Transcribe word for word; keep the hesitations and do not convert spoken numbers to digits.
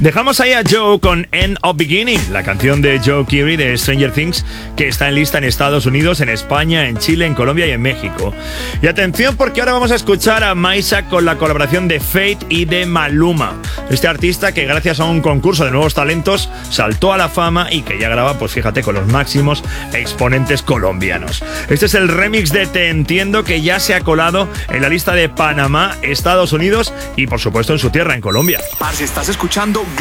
Dejamos ahí a Joe con End of Beginning, la canción de Joe Keery de Stranger Things, que está en lista en Estados Unidos, en España, en Chile, en Colombia y en México. Y atención, porque ahora vamos a escuchar a Maisa con la colaboración de Fate y de Maluma, este artista que gracias a un concurso de nuevos talentos saltó a la fama y que ya graba, pues fíjate, con los máximos exponentes colombianos. Este es el remix de Te Entiendo, que ya se ha colado en la lista de Panamá, Estados Unidos y por supuesto en su tierra, en Colombia. Parce, estás escuchando